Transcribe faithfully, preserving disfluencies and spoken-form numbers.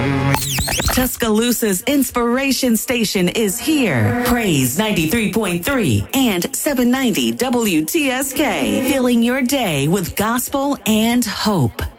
Tuscaloosa's inspiration station is here. Praise ninety-three point three and seven ninety W T S K. Filling your day with gospel and hope.